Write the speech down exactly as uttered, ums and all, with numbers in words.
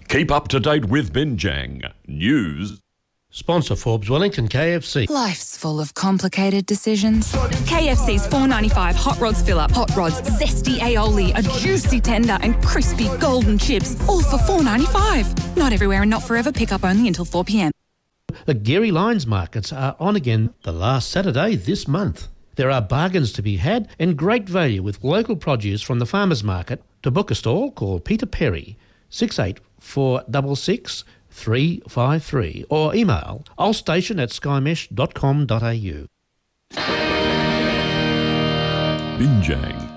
Keep up to date with Binjang News. Sponsor Forbes Wellington K F C. Life's full of complicated decisions. K F C's four ninety-five Hot Rods Fill-Up. Hot Rods, zesty aioli, a juicy tender and crispy golden chips, all for four ninety-five. Not everywhere and not forever. Pick up only until four p m. The Gary Lyons markets are on again the last Saturday this month. There are bargains to be had and great value with local produce from the farmers market. To book a stall, call Peter Perry, six eight four six six, three five three, or email allstation at skymesh dot com dot a u. Binjang